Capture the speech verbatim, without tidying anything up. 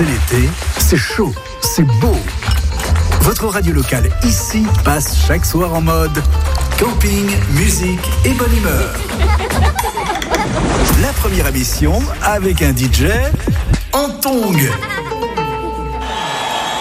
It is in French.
c'est l'été, c'est chaud, c'est beau. Votre radio locale ici passe chaque soir en mode camping, musique et bonne humeur. La première émission avec un D J en tongs.